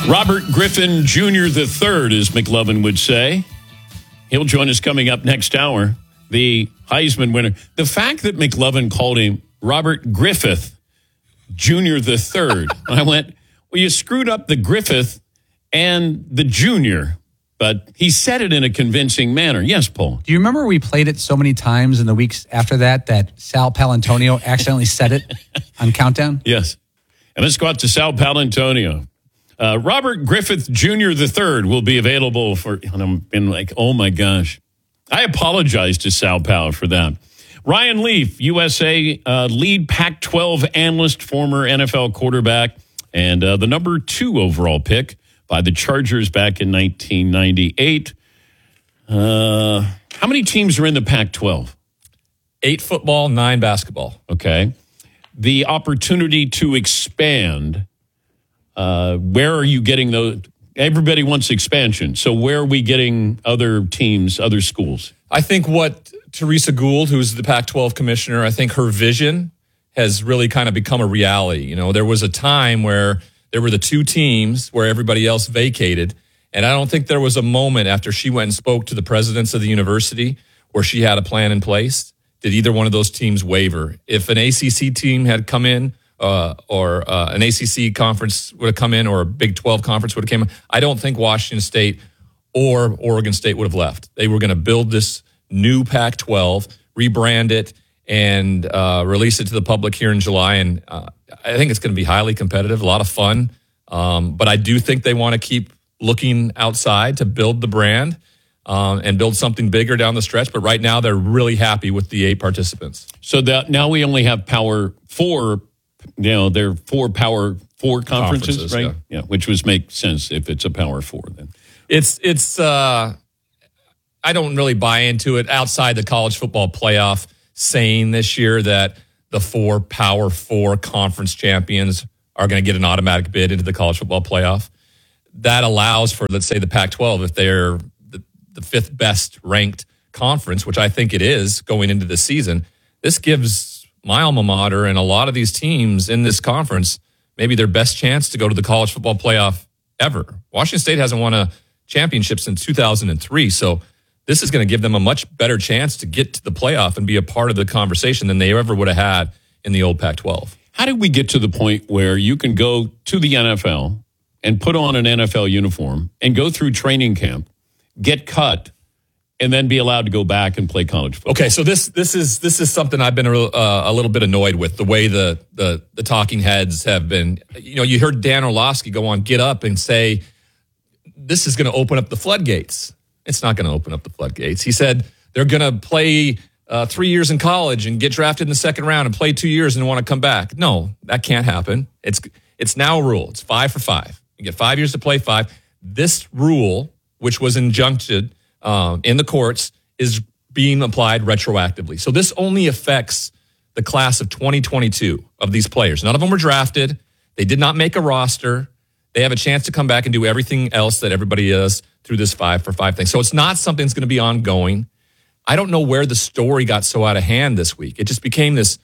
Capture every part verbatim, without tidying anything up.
Robert Griffin Junior the third, as McLovin would say. He'll join us coming up next hour. The Heisman winner. The fact that McLovin called him Robert Griffith Junior the third, I went, well, you screwed up the Griffith and the Junior, but he said it in a convincing manner. Yes, Paul. Do you remember we played it so many times in the weeks after that that Sal Palantonio accidentally said it on Countdown? Yes. And let's go out to Sal Palantonio. Uh, Robert Griffith Junior the third will be available for, and I'm been like, oh my gosh. I apologize to Sal Pal for that. Ryan Leaf, U S A uh, lead Pac twelve analyst, former N F L quarterback, and uh, the number two overall pick by the Chargers back in nineteen ninety-eight. Uh, how many teams are in the Pac twelve? Eight football, nine basketball. Okay. The opportunity to expand, uh, where are you getting those? Everybody wants expansion. So where are we getting other teams, other schools? I think what Teresa Gould, who's the Pac twelve commissioner, I think her vision has really kind of become a reality. You know, there was a time where there were the two teams where everybody else vacated. And I don't think there was a moment after she went and spoke to the presidents of the university where she had a plan in place. Did either one of those teams waver? If an A C C team had come in, uh, or uh, an A C C conference would have come in, or a Big twelve conference would have come in, I don't think Washington State or Oregon State would have left. They were going to build this new Pac twelve, rebrand it, and uh, release it to the public here in July. And uh, I think it's going to be highly competitive, a lot of fun. Um, but I do think they want to keep looking outside to build the brand um, and build something bigger down the stretch. But right now, they're really happy with the eight participants. So that now we only have Power Four. You know, they're four Power Four conferences, Conferences, right? yeah. Yeah, which would make sense if it's a Power Four then. It's it's. Uh, I don't really buy into it outside the college football playoff saying this year that the four Power Four conference champions are going to get an automatic bid into the college football playoff. That allows for, let's say, the Pac twelve, if they're the, the fifth best ranked conference, which I think it is going into the season. This gives my alma mater and a lot of these teams in this conference maybe their best chance to go to the college football playoff ever. Washington State hasn't won a championship since two thousand three, so this is going to give them a much better chance to get to the playoff and be a part of the conversation than they ever would have had in the old Pac twelve. How did we get to the point where you can go to the N F L and put on an N F L uniform and go through training camp, get cut, and then be allowed to go back and play college football? Okay, so this this is this is something I've been a, uh, a little bit annoyed with, the way the, the the talking heads have been. You know, you heard Dan Orlovsky go on Get Up and say, this is going to open up the floodgates. It's not going to open up the floodgates. He said they're going to play uh, three years in college and get drafted in the second round and play two years and want to come back. No, that can't happen. It's it's now a rule. It's five for five. You get five years to play five. This rule, which was injuncted um, in the courts, is being applied retroactively. So this only affects the class of twenty twenty-two of these players. None of them were drafted. They did not make a roster. They have a chance to come back and do everything else that everybody does through this five for five thing. So it's not something that's going to be ongoing. I don't know where the story got so out of hand this week. It just became this.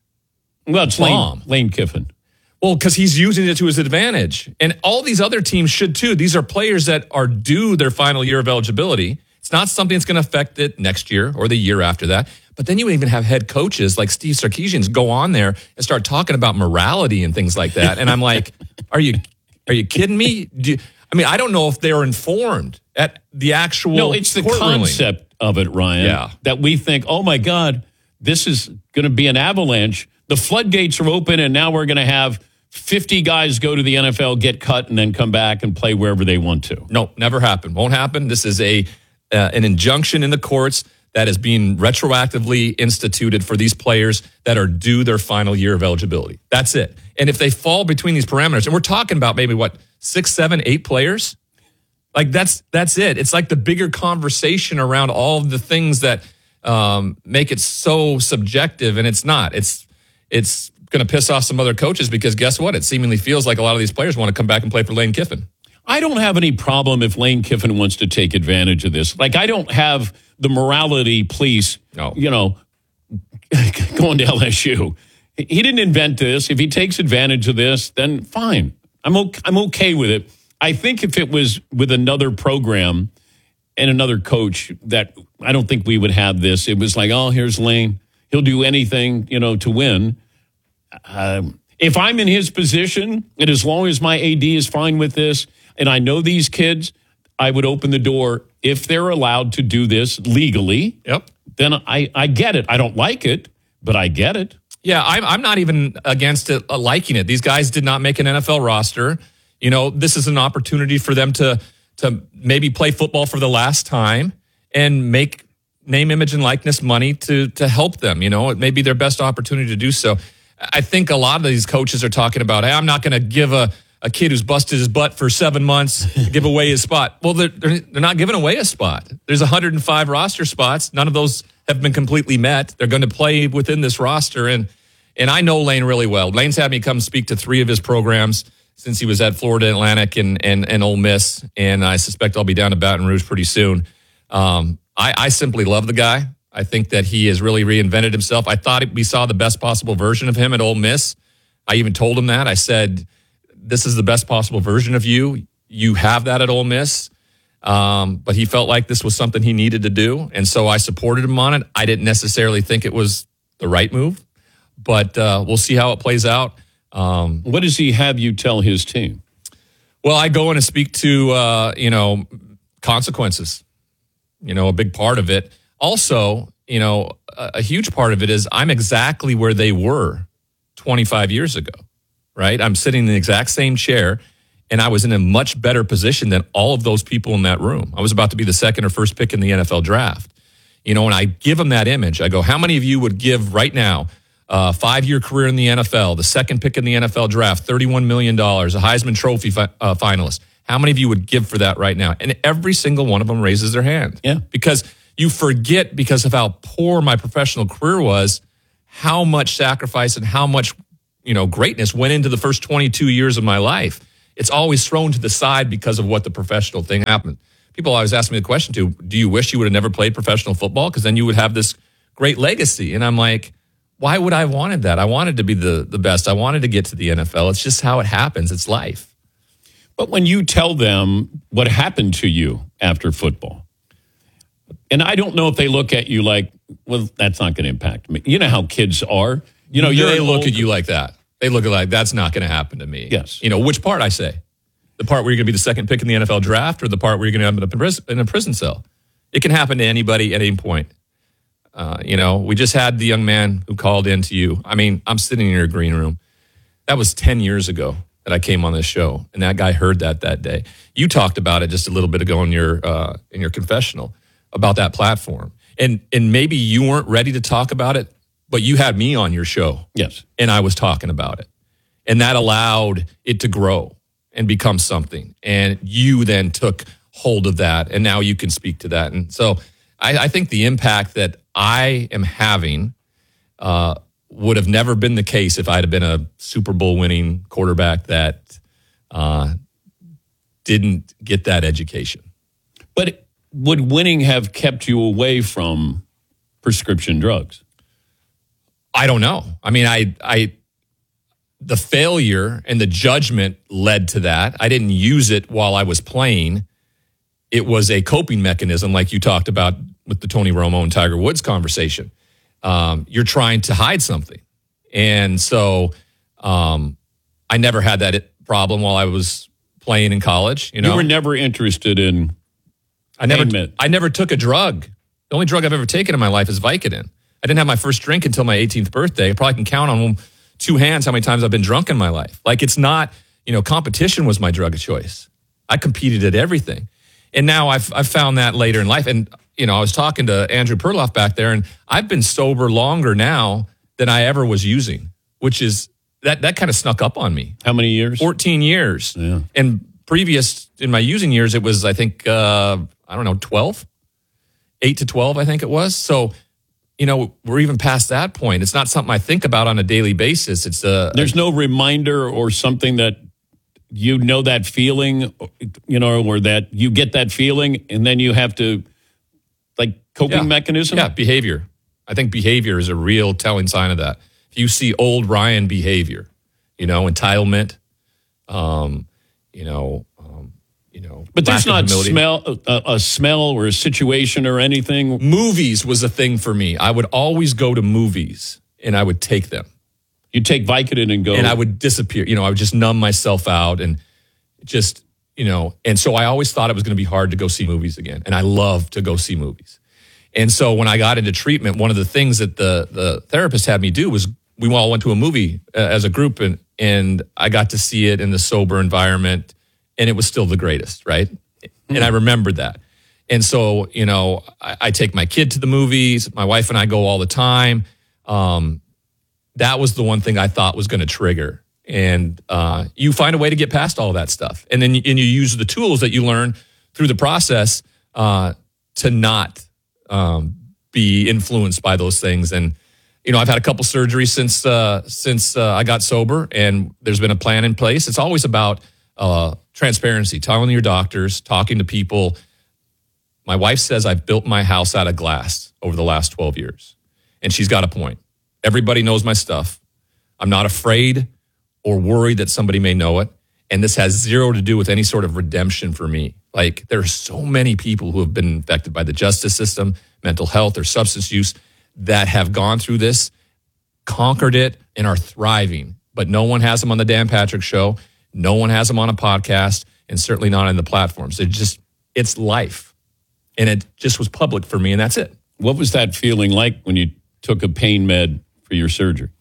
Well, it's Lane, Lane Kiffin. Well, because he's using it to his advantage. And all these other teams should too. These are players that are due their final year of eligibility. It's not something that's going to affect it next year or the year after that. But then you even have head coaches like Steve Sarkisian go on there and start talking about morality and things like that. And I'm like, are you are you kidding me? Do you, I mean, I don't know if they're informed at the actual. No, it's the concept of it, Ryan. Yeah. That we think, oh my God, this is going to be an avalanche. The floodgates are open, and now we're going to have fifty guys go to the N F L, get cut, and then come back and play wherever they want to. No, never happened. Won't happen. This is a uh, an injunction in the courts that is being retroactively instituted for these players that are due their final year of eligibility. That's it. And if they fall between these parameters, and we're talking about maybe what, six, seven, eight players, like that's that's it. It's like the bigger conversation around all of the things that um, make it so subjective, and it's not. It's it's going to piss off some other coaches because guess what? It seemingly feels like a lot of these players want to come back and play for Lane Kiffin. I don't have any problem if Lane Kiffin wants to take advantage of this. Like, I don't have the morality police, no. you know, going to L S U. He didn't invent this. If he takes advantage of this, then fine. I'm okay, I'm okay with it. I think if it was with another program and another coach, that I don't think we would have this. It was like, oh, here's Lane. He'll do anything, you know, to win. Um, if I'm in his position, and as long as my A D is fine with this, and I know these kids, I would open the door if they're allowed to do this legally. Yep. Then I, I get it. I don't like it, but I get it. Yeah, I'm, I'm not even against it, uh, liking it. These guys did not make an N F L roster. You know, this is an opportunity for them to to maybe play football for the last time and make name, image, and likeness money to to help them. You know, it may be their best opportunity to do so. I think a lot of these coaches are talking about, hey, I'm not going to give a, a kid who's busted his butt for seven months give away his spot. Well, they're, they're not giving away a spot. There's one hundred five roster spots. None of those have been completely met. They're going to play within this roster. And and I know Lane really well. Lane's had me come speak to three of his programs since he was at Florida Atlantic and, and, and Ole Miss. And I suspect I'll be down to Baton Rouge pretty soon. Um, I, I simply love the guy. I think that he has really reinvented himself. I thought we saw the best possible version of him at Ole Miss. I even told him that. I said, this is the best possible version of you. You have that at Ole Miss. Um, but he felt like this was something he needed to do. And so I supported him on it. I didn't necessarily think it was the right move, but uh, we'll see how it plays out. Um, what does he have you tell his team? Well, I go in and speak to, uh, you know, consequences, you know, a big part of it. Also, you know, a, a huge part of it is I'm exactly where they were twenty-five years ago, right? I'm sitting in the exact same chair, and I was in a much better position than all of those people in that room. I was about to be the second or first pick in the N F L draft. You know, and I give them that image. I go, how many of you would give right now a five-year career in the N F L, the second pick in the N F L draft, thirty-one million dollars, a Heisman Trophy fi- uh, finalist? How many of you would give for that right now? And every single one of them raises their hand. Yeah. Because you forget, because of how poor my professional career was, how much sacrifice and how much, you know, greatness went into the first twenty-two years of my life. It's always thrown to the side because of what the professional thing happened. People always ask me the question too, do you wish you would have never played professional football? Because then you would have this great legacy. And I'm like, why would I have wanted that? I wanted to be the, the best. I wanted to get to the N F L. It's just how it happens. It's life. But when you tell them what happened to you after football, and I don't know if they look at you like, well, that's not going to impact me. You know how kids are. You know, They you're look old- at you like that. They look at like, that's not going to happen to me. Yes. You know, which part I say? The part where you're going to be the second pick in the N F L draft, or the part where you're going to end up in a prison, in a prison cell? It can happen to anybody at any point. Uh, you know, we just had the young man who called in to you. I mean, I'm sitting in your green room. That was ten years ago that I came on this show, and that guy heard that that day. You talked about it just a little bit ago in your uh, in your confessional about that platform, and and maybe you weren't ready to talk about it, but you had me on your show. Yes. And I was talking about it. And that allowed it to grow and become something. And you then took hold of that, and now you can speak to that. And so I, I think the impact that I am having uh, would have never been the case if I'd have been a Super Bowl winning quarterback that uh, didn't get that education. But would winning have kept you away from prescription drugs? I don't know. I mean, I, I, the failure and the judgment led to that. I didn't use it while I was playing. It was a coping mechanism, like you talked about with the Tony Romo and Tiger Woods conversation. Um, you're trying to hide something. And so um, I never had that problem while I was playing in college. You know, You were never interested in I never, pain med. I never took a drug. The only drug I've ever taken in my life is Vicodin. I didn't have my first drink until my eighteenth birthday. I probably can count on two hands how many times I've been drunk in my life. Like, it's not, you know, competition was my drug of choice. I competed at everything. And now I've I've found that later in life. And, you know, I was talking to Andrew Perloff back there, and I've been sober longer now than I ever was using, which is, that that kind of snuck up on me. How many years? fourteen years. Yeah. And previous, in my using years, it was, I think, uh, I don't know, twelve? eight to twelve, I think it was. So, you know, we're even past that point. It's not something I think about on a daily basis. It's a, There's no reminder or something that you know that feeling, you know, or that you get that feeling and then you have to, like, coping yeah. mechanism? Yeah, behavior. I think behavior is a real telling sign of that. If you see old Ryan behavior, you know, entitlement, um, you know, um, you know, But there's lack of not humility. smell a, a smell or a situation or anything. Movies was a thing for me. I would always go to movies and I would take them. You take Vicodin and go. And I would disappear. You know, I would just numb myself out and just, you know, and so I always thought it was going to be hard to go see movies again. And I love to go see movies. And so when I got into treatment, one of the things that the the therapist had me do was we all went to a movie uh, as a group, and and I got to see it in the sober environment, and it was still the greatest, right? Mm-hmm. And I remembered that. And so, you know, I, I take my kid to the movies. My wife and I go all the time. Um, that was the one thing I thought was going to trigger. And uh, you find a way to get past all of that stuff. And then you, and you use the tools that you learn through the process uh, to not um, be influenced by those things. And, you know, I've had a couple surgeries since uh, since uh, I got sober, and there's been a plan in place. It's always about uh, transparency, telling your doctors, talking to people. My wife says I've built my house out of glass over the last twelve years. And she's got a point. Everybody knows my stuff. I'm not afraid or worried that somebody may know it. And this has zero to do with any sort of redemption for me. Like, there are so many people who have been infected by the justice system, mental health, or substance use that have gone through this, conquered it, and are thriving. But no one has them on the Dan Patrick Show. No one has them on a podcast, and certainly not on the platforms. It just, it's life. And it just was public for me, and that's it. What was that feeling like when you took a pain med for your surgery?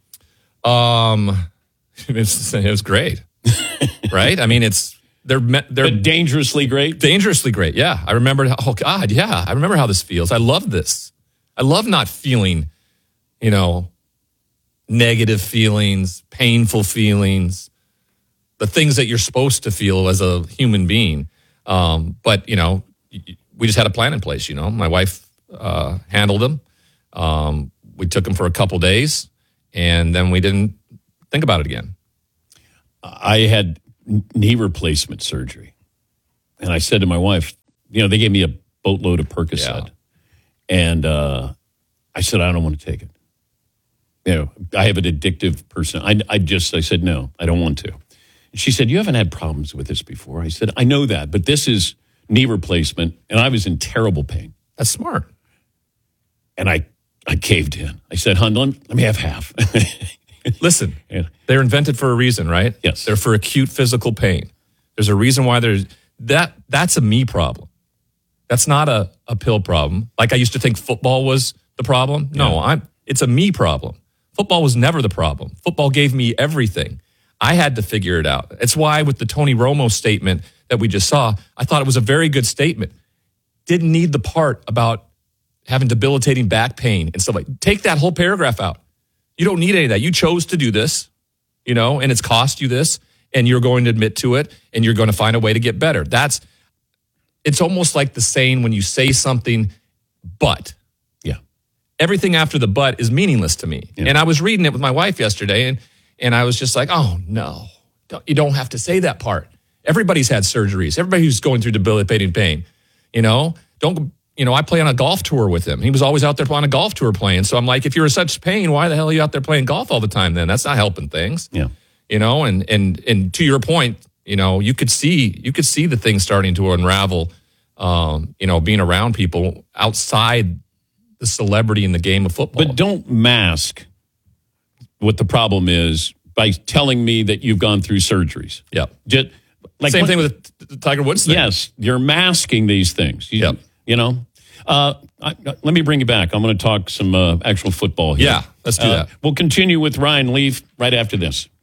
Um, it was, it was great, right? I mean, it's they're they're But dangerously great? dangerously great. Yeah, I remember. Oh God, yeah, I remember how this feels. I love this. I love not feeling, you know, negative feelings, painful feelings, the things that you're supposed to feel as a human being. Um, but you know, we just had a plan in place. You know, my wife uh, handled them. Um, we took them for a couple days, and then we didn't think about it again. I had knee replacement surgery. And I said to my wife, you know, they gave me a boatload of Percocet. Yeah. And uh, I said, I don't want to take it. You know, I have an addictive person. I, I just, I said, no, I don't want to. And she said, you haven't had problems with this before. I said, I know that, but this is knee replacement. And I was in terrible pain. That's smart. And I, I caved in. I said, hon, let let me have half. Listen, Yeah. they're invented for a reason, right? Yes. They're for acute physical pain. There's a reason why there's that. That's a me problem. That's not a, a pill problem. Like I used to think football was the problem. No, Yeah. I'm. It's a me problem. Football was never the problem. Football gave me everything. I had to figure it out. It's why with the Tony Romo statement that we just saw, I thought it was a very good statement. Didn't need the part about having debilitating back pain and stuff like. Take that whole paragraph out. You don't need any of that. You chose to do this, you know, and it's cost you this, and you're going to admit to it, and you're going to find a way to get better. That's, it's almost like the saying when you say something, but. Yeah. Everything after the but is meaningless to me. Yeah. And I was reading it with my wife yesterday, and and I was just like, oh, no, don't, you don't have to say that part. Everybody's had surgeries. Everybody who's going through debilitating pain, you know, don't. You know, I play on a golf tour with him. He was always out there on a golf tour playing. So I'm like, if you're in such pain, why the hell are you out there playing golf all the time then? That's not helping things. Yeah. You know, and and and to your point, you know, you could see you could see the things starting to unravel, um, you know, being around people outside the celebrity in the game of football. But don't mask what the problem is by telling me that you've gone through surgeries. yeah. Just, like Same what- thing with the Tiger Woods thing. Yes, you're masking these things. You, Yep. you know, uh, I, let me bring you back. I'm going to talk some uh, actual football here. Yeah, let's do Uh, that. We'll continue with Ryan Leaf right after this.